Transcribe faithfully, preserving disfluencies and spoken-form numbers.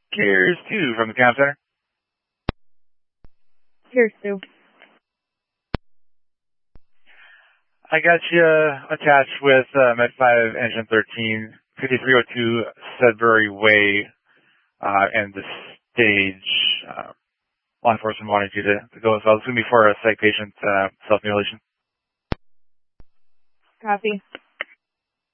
Here's two from the Comm Center. Here's two. I got you uh, attached with uh, Med five Engine thirteen, fifty-three oh two Sudbury Way, uh, and the stage. Uh, law enforcement wanted you to, to go as well. It's going to be for a psych patient uh, self-mutilation. Copy.